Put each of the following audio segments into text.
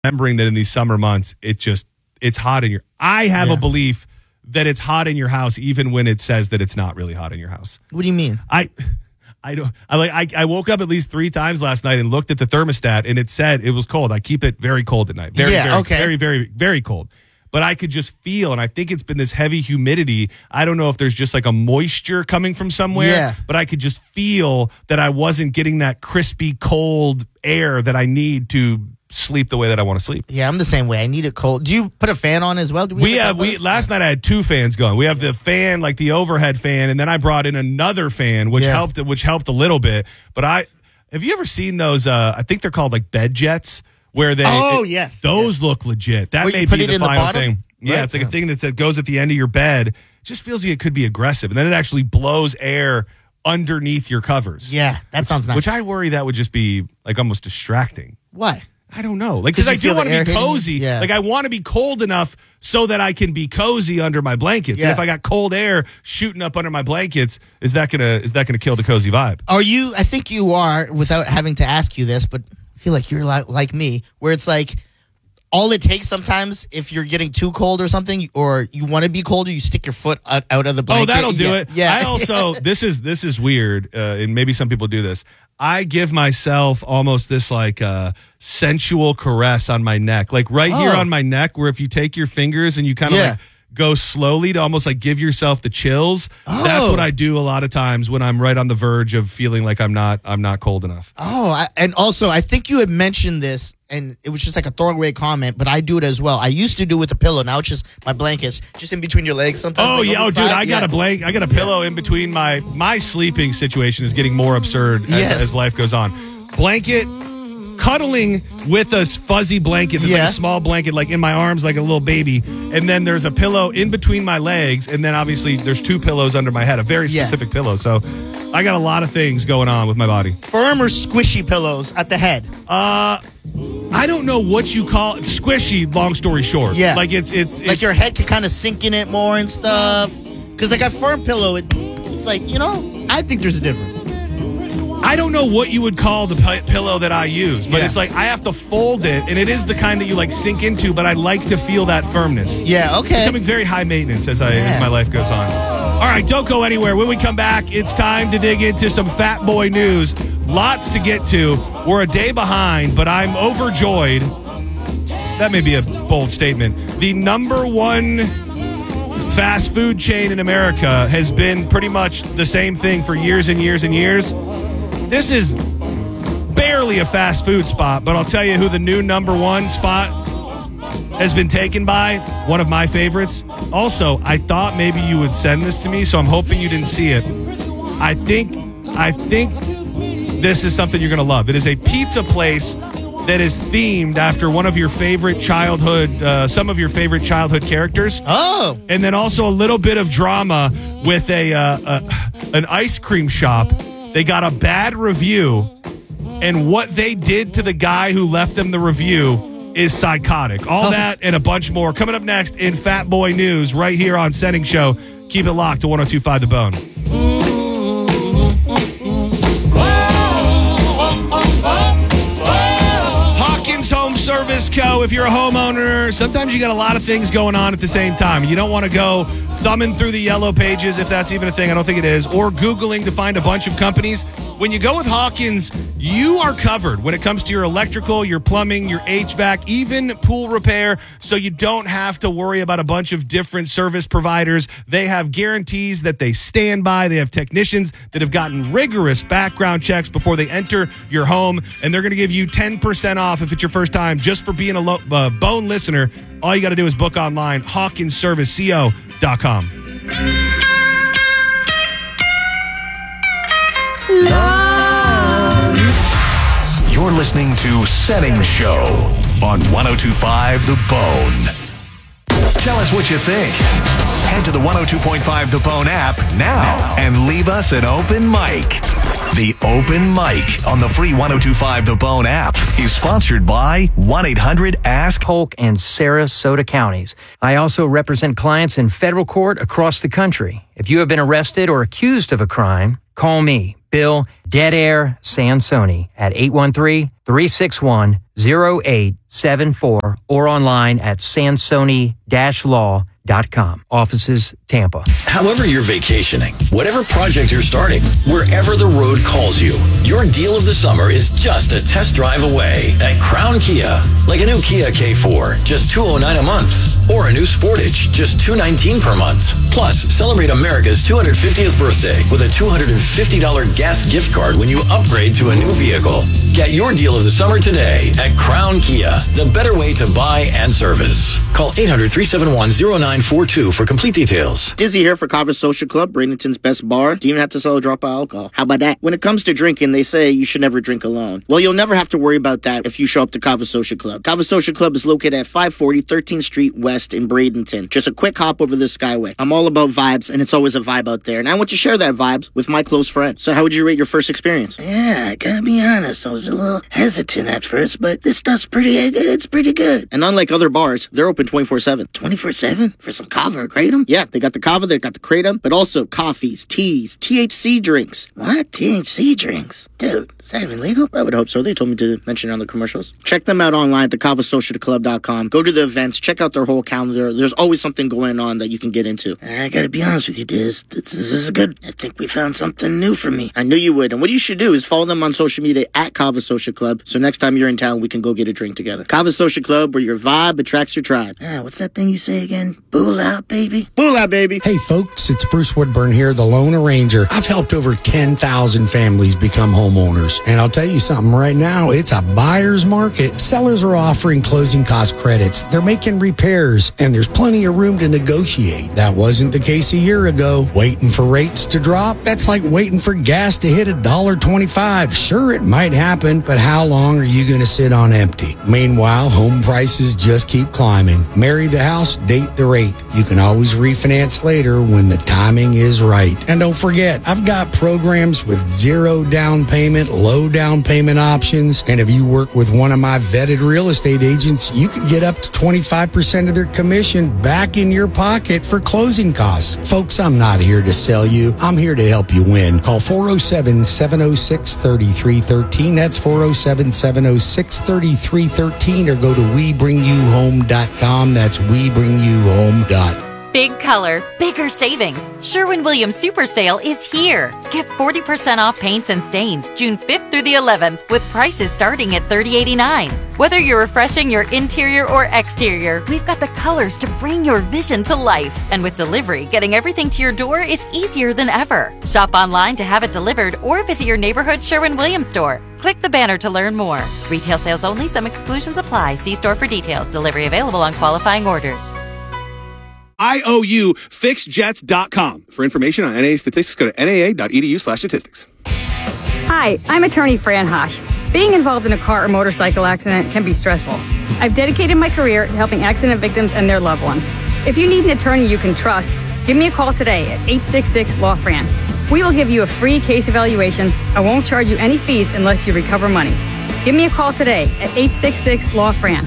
remembering that in these summer months, it's hot in your. I have a belief that it's hot in your house, even when it says that it's not really hot in your house. What do you mean? I woke up at least 3 times last night and looked at the thermostat, and it said it was cold. I keep it very cold at night. Very, very, very cold. But I could just feel, and I think it's been this heavy humidity. I don't know if there's just like a moisture coming from somewhere, but I could just feel that I wasn't getting that crispy, cold air that I need to sleep the way that I want to sleep. Yeah, I'm the same way. I need it cold. Do you put a fan on as well? Last night I had 2 fans going. We have the fan, like the overhead fan, and then I brought in another fan, which helped a little bit. But have you ever seen those? I think they're called like bed jets. Where they those look legit. That may be the final thing. Yeah, right. It's like a thing that goes at the end of your bed. It just feels like it could be aggressive. And then it actually blows air underneath your covers. Yeah, that sounds nice. Which I worry that would just be like almost distracting. Why? I don't know. Like, because I do want to be cozy. Yeah. Like, I want to be cold enough so that I can be cozy under my blankets. Yeah. And if I got cold air shooting up under my blankets, is that gonna kill the cozy vibe? I think you are, without having to ask you this, but I feel like you're like me, where it's like all it takes sometimes if you're getting too cold or something, or you want to be colder, you stick your foot out of the blanket. Oh, that'll do it. Yeah. I also this is weird, and maybe some people do this. I give myself almost this like sensual caress on my neck, like right here on my neck, where if you take your fingers and you kind of like go slowly to almost like give yourself the chills. That's what I do a lot of times when I'm right on the verge of feeling like I'm not cold enough. And also I think you had mentioned this, and it was just like a throwaway comment, but I do it as well. I used to do it with a pillow. Now it's just my blankets, just in between your legs sometimes. Oh, yeah. Oh, dude, I got a pillow in between my sleeping situation is getting more absurd as life goes on. Blanket, cuddling with a fuzzy blanket. It's like a small blanket, like in my arms, like a little baby. And then there's a pillow in between my legs. And then obviously there's 2 pillows under my head, a very specific pillow. So I got a lot of things going on with my body. Firm or squishy pillows at the head? I don't know what you call it. Squishy, long story short. Yeah. Like it's like your head can kind of sink in it more and stuff. Because like a firm pillow, it's like, I think there's a difference. I don't know what you would call the pillow that I use, but it's like I have to fold it, and it is the kind that you like sink into, but I like to feel that firmness. Yeah, okay. It's becoming very high maintenance as my life goes on. All right, don't go anywhere. When we come back, it's time to dig into some Fat Boy news. Lots to get to. We're a day behind, but I'm overjoyed. That may be a bold statement. The number 1 fast food chain in America has been pretty much the same thing for years and years and years. This is barely a fast food spot, but I'll tell you who the new number 1 spot has been taken by. One of my favorites. Also, I thought maybe you would send this to me, so I'm hoping you didn't see it. I think this is something you're going to love. It is a pizza place that is themed after one of your favorite some of your favorite childhood characters. Oh. And then also a little bit of drama with an ice cream shop. They got a bad review, and what they did to the guy who left them the review is psychotic. All that and a bunch more coming up next in Fat Boy News right here on Setting Show. Keep it locked to 102.5 The Bone. Hawkins Home Service Co. If you're a homeowner, sometimes you got a lot of things going on at the same time. You don't want to go thumbing through the yellow pages, if that's even a thing. I don't think it is. Or Googling to find a bunch of companies. When you go with Hawkins, you are covered when it comes to your electrical, your plumbing, your HVAC, even pool repair, so you don't have to worry about a bunch of different service providers. They have guarantees that they stand by. They have technicians that have gotten rigorous background checks before they enter your home, and they're going to give you 10% off if it's your first time just for being a Bone listener. All you got to do is book online, HawkinsServiceCO.com. You're listening to Setting Show on 102.5 The Bone. Tell us what you think. Head to the 102.5 The Bone app now and leave us an open mic. The Open Mic on the free 102.5 The Bone app is sponsored by 1-800-ASK Polk and Sarasota counties. I also represent clients in federal court across the country. If you have been arrested or accused of a crime, Call me, Bill Dead Air Sansoni at 813-361-0874 or online at sansoni-law.com. Offices, Tampa. However you're vacationing, whatever project you're starting, wherever the road calls you, your deal of the summer is just a test drive away at Crown Kia. Like a new Kia K4, just $209 a month. Or a new Sportage, just $219 per month. Plus, celebrate America's 250th birthday with a $250 gas gift card when you upgrade to a new vehicle. Get your deal of the summer today at Crown Kia, the better way to buy and service. Call 800-371-0942 for complete details. Dizzy here for Kava Social Club, Bradenton's best bar. Do you even have to sell a drop of alcohol? How about that? When it comes to drinking, they say you should never drink alone. Well, you'll never have to worry about that if you show up to Kava Social Club. Kava Social Club is located at 540 13th Street West in Bradenton. Just a quick hop over the Skyway. I'm all about vibes, and it's always a vibe out there. And I want to share that vibes with my close friends. So how would you rate your first experience? Yeah, I gotta be honest. I was a little hesitant at first, but this stuff's it's pretty good. And unlike other bars, they're open 24/7. 24/7? For some kava or kratom? Yeah, they got the kava, they got the kratom, but also coffees, teas, THC drinks. What? THC drinks? Dude, is that even legal? I would hope so. They told me to mention it on the commercials. Check them out online at thekavasocialclub.com. Go to the events, check out their whole calendar. There's always something going on that you can get into. I gotta be honest with you, Diz. This is good. I think we found something new for me. I knew you would. And what you should do is follow them on social media at Kava Social Club. So next time you're in town, we can go get a drink together. Kava Social Club, where your vibe attracts your tribe. What's that thing you say again? Bool out, baby. Bool out, baby. Hey, folks, it's Bruce Woodburn here, the Lone Arranger. I've helped over 10,000 families become homeowners. And I'll tell you something right now, it's a buyer's market. Sellers are offering closing cost credits. They're making repairs, and there's plenty of room to negotiate. That wasn't the case a year ago. Waiting for rates to drop? That's like waiting for gas to hit $1.25. Sure, it might happen, but how long are you going to sit on empty? Meanwhile, home prices just keep climbing. Marry the house, date the rate. You can always refinance later when the timing is right. And don't forget, I've got programs with zero down payment, low down payment options. And if you work with one of my vetted real estate agents, you can get up to 25% of their commission back in your pocket for closing costs. Folks, I'm not here to sell you. I'm here to help you win. Call 407-706-3313. That's 407-706-3313, or go to WeBringYouHome.com. That's WeBringYouHome.com. Big color, bigger savings. Sherwin-Williams Super Sale is here. Get 40% off paints and stains June 5th through the 11th with prices starting at $30.89. Whether you're refreshing your interior or exterior, we've got the colors to bring your vision to life. And with delivery, getting everything to your door is easier than ever. Shop online to have it delivered or visit your neighborhood Sherwin-Williams store. Click the banner to learn more. Retail sales only. Some exclusions apply. See store for details. Delivery available on qualifying orders. IOUFixedJets.com. For information on NAA statistics, go to naa.edu/statistics. Hi, I'm attorney Fran Hosh. Being involved in a car or motorcycle accident can be stressful. I've dedicated my career to helping accident victims and their loved ones. If you need an attorney you can trust, give me a call today at 866-LAW-FRAN. We will give you a free case evaluation and won't charge you any fees unless you recover money. Give me a call today at 866-LAW-FRAN,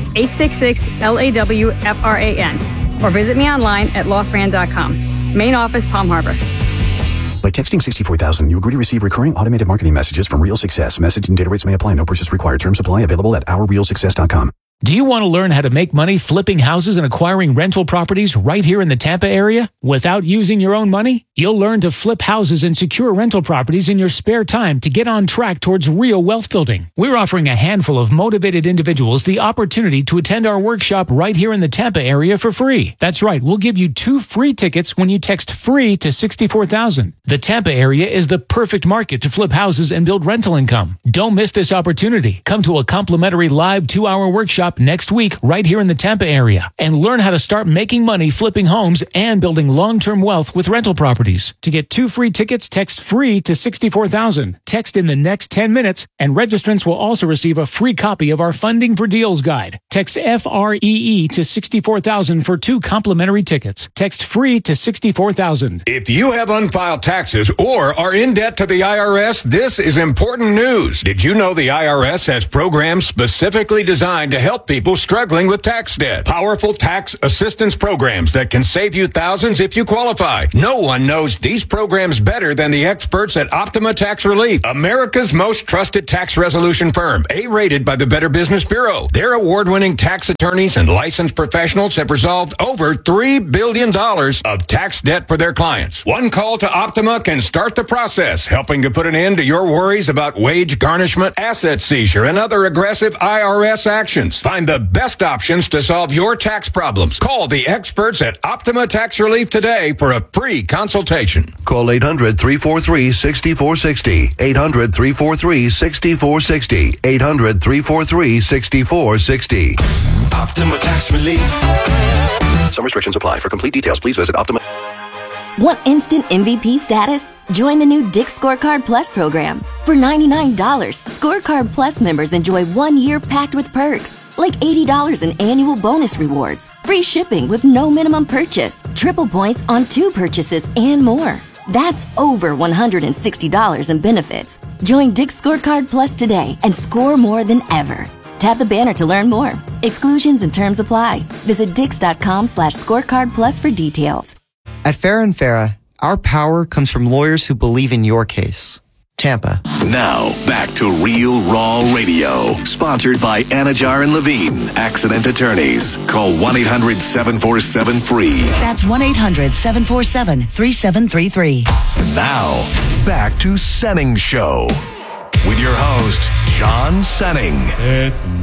866-LAWFRAN. Or visit me online at lawfran.com. Main office, Palm Harbor. By texting 64,000, you agree to receive recurring automated marketing messages from Real Success. Message and data rates may apply. No purchase required. Terms apply. Available at OurRealSuccess.com. Do you want to learn how to make money flipping houses and acquiring rental properties right here in the Tampa area without using your own money? You'll learn to flip houses and secure rental properties in your spare time to get on track towards real wealth building. We're offering a handful of motivated individuals the opportunity to attend our workshop right here in the Tampa area for free. That's right. We'll give you 2 free tickets when you text FREE to 64,000. The Tampa area is the perfect market to flip houses and build rental income. Don't miss this opportunity. Come to a complimentary live 2-hour workshop next week right here in the Tampa area and learn how to start making money flipping homes and building long-term wealth with rental properties. To get 2 free tickets, text FREE to 64,000. Text in the next 10 minutes and registrants will also receive a free copy of our Funding for Deals guide. Text FREE to 64,000 for 2 complimentary tickets. Text FREE to 64,000. If you have unfiled taxes or are in debt to the IRS, this is important news. Did you know the IRS has programs specifically designed to help people struggling with tax debt? Powerful tax assistance programs that can save you thousands if you qualify. No one knows knows these programs better than the experts at Optima Tax Relief, America's most trusted tax resolution firm, A-rated by the Better Business Bureau. Their award-winning tax attorneys and licensed professionals have resolved over $3 billion of tax debt for their clients. One call to Optima can start the process, helping to put an end to your worries about wage garnishment, asset seizure, and other aggressive IRS actions. Find the best options to solve your tax problems. Call the experts at Optima Tax Relief today for a free consultation. Call 800-343-6460. 800-343-6460. 800-343-6460. Optima Tax Relief. Some restrictions apply. For complete details, please visit Optima. Want instant MVP status? Join the new Dick's Scorecard Plus program. For $99, Scorecard Plus members enjoy 1 year packed with perks, like $80 in annual bonus rewards, free shipping with no minimum purchase, triple points on 2 purchases, and more. That's over $160 in benefits. Join Dick's Scorecard Plus today and score more than ever. Tap the banner to learn more. Exclusions and terms apply. Visit Dix.com/scorecard plus for details. At Farah & Farah, our power comes from lawyers who believe in your case. Tampa. Now, back to Real Raw Radio. Sponsored by Anajar and Levine, Accident Attorneys. Call 1-800-747-FREE. That's 1-800-747-3733. Now, back to Senning Show. With your host, John Senning.